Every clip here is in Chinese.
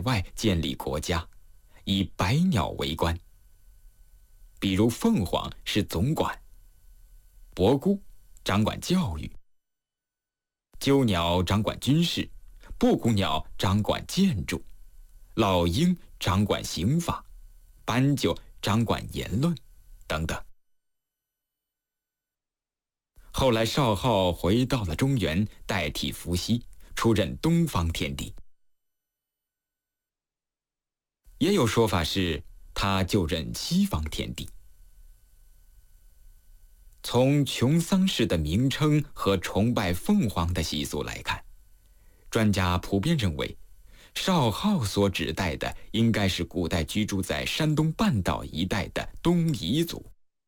外建立国家，以百鸟为官。比如凤凰是总管，伯姑掌管教育，鸠鸟掌管军事，布谷鸟掌管建筑，老鹰掌管刑法，斑鸠掌管言论等等。后来少昊回到了中原，代替伏羲出任东方天帝。也有说法是他就任西方天帝。从穷桑氏的名称和崇拜凤凰的习俗来看，专家普遍认为少昊所指代的应该是古代居住在山东半岛一带的东夷族。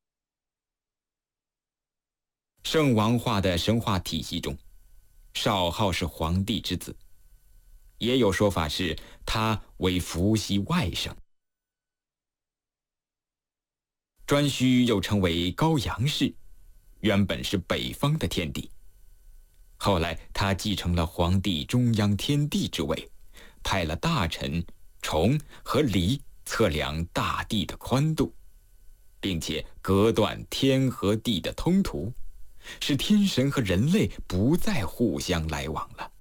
圣王化的神话体系中，少昊是皇帝之子，也有说法是他为伏羲外甥。颛顼又称为高阳氏，原本是北方的天帝，后来他继承了皇帝中央天帝之位，派了大臣崇和黎测量大地的宽度，并且隔断天和地的通途，使天神和人类不再互相来往了。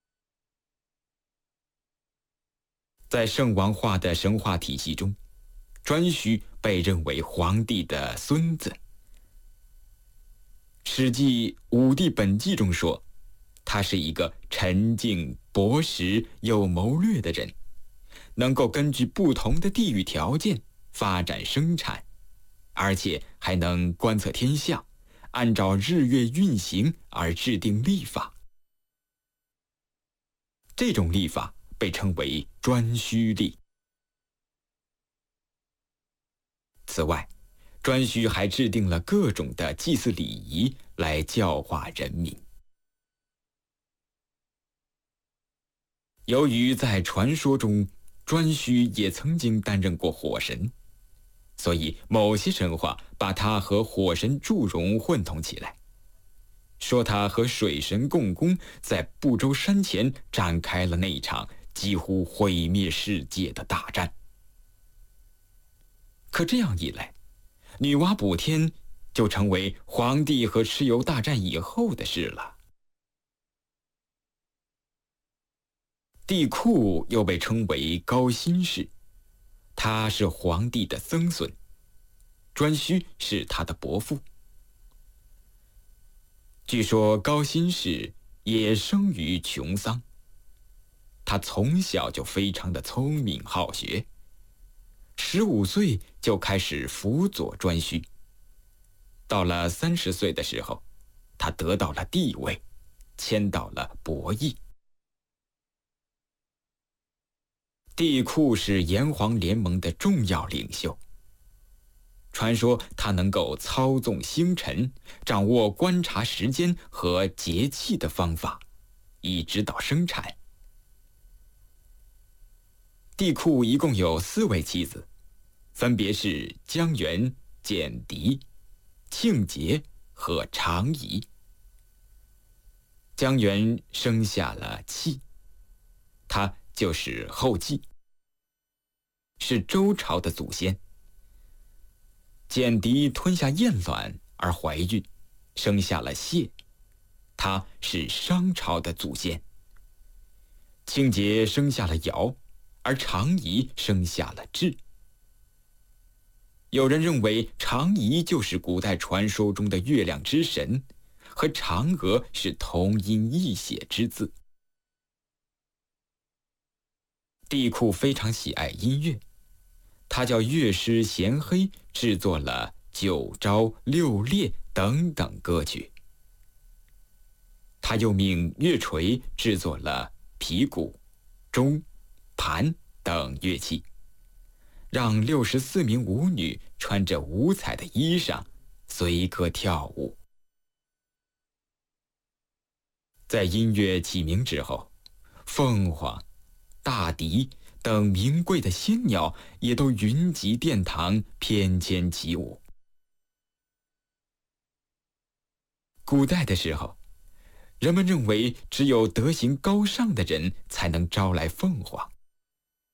在圣王化的神话体系中，颛顼被认为皇帝的孙子。《史记·武帝本纪》中说，他是一个沉静、博识又谋略的人，能够根据不同的地域条件发展生产，而且还能观测天象，按照日月运行而制定历法。这种历法被称为颛顼历。此外，颛顼还制定了各种的祭祀礼仪来教化人民。由于在传说中颛顼也曾经担任过火神，所以某些神话把他和火神祝融混同起来，说他和水神共工在不周山前展开了那一场几乎毁灭世界的大战。可这样一来，女娲补天就成为黄帝和蚩尤大战以后的事了。帝喾又被称为高辛氏，他是黄帝的曾孙，颛顼是他的伯父。据说高辛氏也生于穷桑，他从小就非常的聪明好学，15岁就开始辅佐颛顼。到了30岁的时候，他得到了帝位，迁到了伯邑。帝喾是炎黄联盟的重要领袖，传说他能够操纵星辰，掌握观察时间和节气的方法，以指导生产。帝喾一共有4位妻子，分别是姜原、简狄、庆节和长仪。姜原生下了契，他就是后稷，是周朝的祖先。简狄吞下燕卵而怀孕，生下了谢，他是商朝的祖先。庆节生下了尧，而长仪生下了痔。有人认为长仪就是古代传说中的月亮之神，和嫦娥是同音异写之字。帝喾非常喜爱音乐，他叫乐师弦黑制作了9朝、6列等等歌曲。他又命乐锤制作了皮鼓、钟、盘等乐器，让64名舞女穿着五彩的衣裳随歌跳舞。在音乐起名之后，凤凰、大鹂等名贵的仙鸟也都云集殿堂，翩跹起舞。古代的时候，人们认为只有德行高尚的人才能招来凤凰，